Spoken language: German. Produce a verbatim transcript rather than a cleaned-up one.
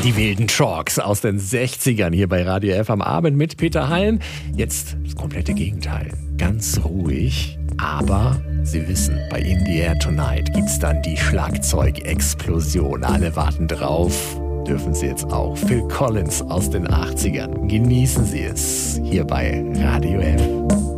Die wilden Talks aus den sechzigern hier bei Radio F am Abend mit Peter Hein. Jetzt das komplette Gegenteil. Ganz ruhig, aber Sie wissen, bei In the Air Tonight gibt's dann die Schlagzeugexplosion. Alle warten drauf. Dürfen Sie jetzt auch. Phil Collins aus den achtzigern. Genießen Sie es hier bei Radio F.